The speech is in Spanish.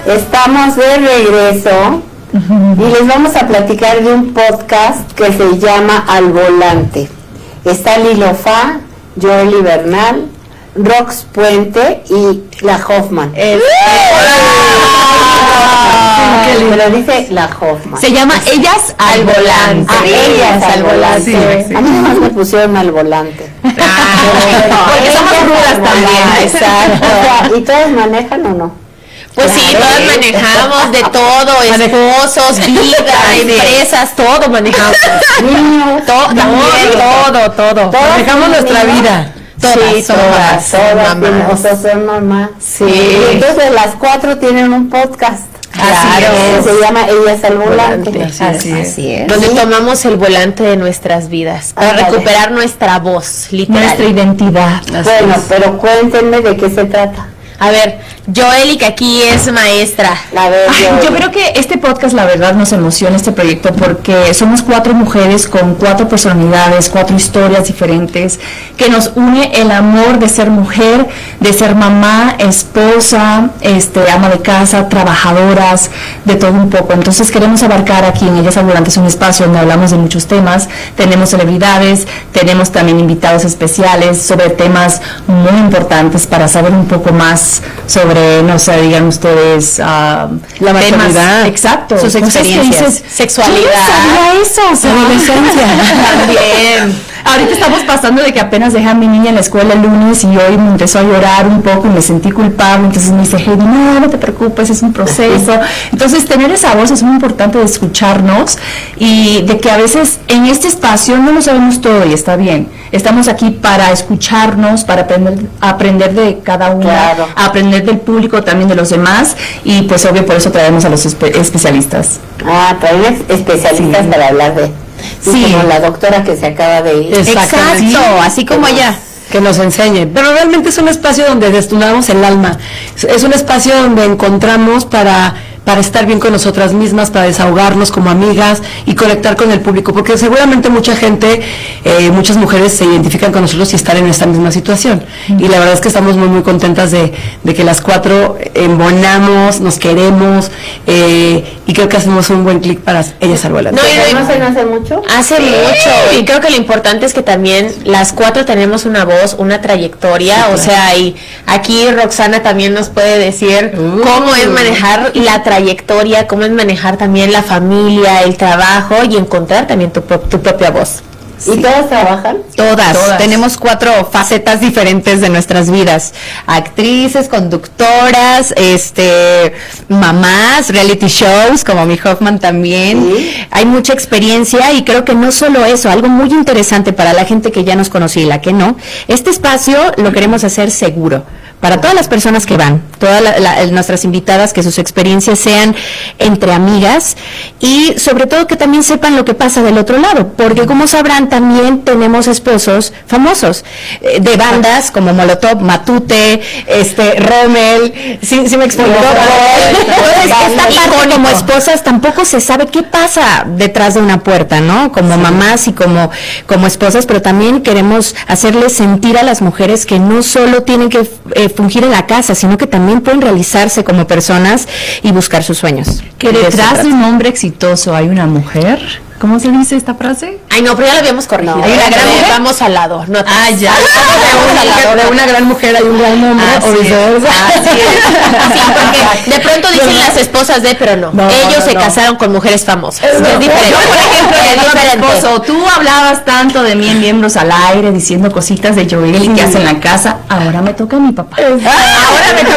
Estamos de regreso y les vamos a platicar de un podcast que se llama Al Volante. Está Lilo Fa, Joely Bernal, Rox Puente y la Hoffman. Pero dice la Hoffman. Se llama Ellas al Volante. Ellas al Volante. Sí. A mí nomás me pusieron al volante. Porque somos rudas también. Exacto. O sea, ¿y todas manejan o no? Pues sí, todas manejamos de todo, esposos, vida, empresas, todo manejamos. Niños, Todo. Manejamos nuestra vida. Sí, todas o sea, son mamás. Sí. Y entonces las 4 tienen un podcast. Claro. Se llama Ellas al Volante. Así es. Donde tomamos el volante de nuestras vidas para recuperar nuestra voz, literal. Nuestra identidad. Bueno, pero cuéntenme de qué se trata. A ver, Joely, que aquí es maestra. Yo creo que este podcast, la verdad, nos emociona, este proyecto, porque somos 4 mujeres con 4 personalidades, 4 historias diferentes, que nos une el amor de ser mujer, de ser mamá, esposa, ama de casa, trabajadoras, de todo un poco. Entonces queremos abarcar aquí en Ellas al Volante, es un espacio donde hablamos de muchos temas, tenemos celebridades, tenemos también invitados especiales sobre temas muy importantes para saber un poco más sobre, no sé, digan ustedes, la maternidad, exacto, sus experiencias, sexualidad, adolescencia, también. Ahorita estamos pasando de que apenas dejé a mi niña en la escuela el lunes y hoy me empezó a llorar un poco y me sentí culpable, entonces me dice, Heidi, no te preocupes, es un proceso. Entonces tener esa voz es muy importante, de escucharnos y de que a veces en este espacio no lo sabemos todo y está bien. Estamos aquí para escucharnos, para aprender de cada uno, claro, aprender del público, también de los demás, y pues obvio por eso traemos a los especialistas. Traen especialistas para hablar de... Sí, como la doctora que se acaba de ir. Exacto, así como ella. Que nos enseñe, pero realmente es un espacio donde desnudamos el alma, es un espacio donde encontramos para estar bien con nosotras mismas, para desahogarnos como amigas y conectar con el público, porque seguramente mucha gente, muchas mujeres se identifican con nosotros y están en esta misma situación, y la verdad es que estamos muy muy contentas de que las 4 embonamos, nos queremos, y creo que hacemos un buen clic para Ellas al Volante. ¿No se hace mucho? Hace mucho, y creo que lo importante es que también las 4 tenemos una voz, una trayectoria, o sea, y aquí Roxana también nos puede decir cómo es manejar la trayectoria, cómo es manejar también la familia, el trabajo y encontrar también tu propia voz. ¿Y todas trabajan? Todas. Tenemos 4 facetas diferentes de nuestras vidas: actrices, conductoras, mamás, reality shows, como mi Hoffman también. ¿Sí? Hay mucha experiencia, y creo que no solo eso, algo muy interesante para la gente que ya nos conoce y la que no, este espacio lo queremos hacer seguro para todas las personas que van, todas nuestras invitadas, que sus experiencias sean entre amigas, y sobre todo que también sepan lo que pasa del otro lado, porque como sabrán, también tenemos esposos famosos de bandas como Molotov, Matute, Rommel, ¿sí me explico? Entonces, esta parte, como esposas, tampoco se sabe qué pasa detrás de una puerta, ¿no? Como mamás y como esposas, pero también queremos hacerles sentir a las mujeres que no solo tienen que fungir en la casa, sino que también pueden realizarse como personas y buscar sus sueños. Que detrás de un hombre exitoso hay una mujer. ¿Cómo se dice esta frase? Ay, no, pero ya la habíamos corregido. No, hay una gran mujer, vamos al lado. No, ya. De una gran mujer hay un gran hombre, o viceversa. Sí, porque de pronto dicen las esposas de, pero no. Ellos se casaron con mujeres famosas. Es diferente. Por ejemplo, es diferente. Tú hablabas tanto de mí en Miembros al Aire, diciendo cositas de Joely que hace en la casa. Ahora me toca a mi papá. Ahora me toca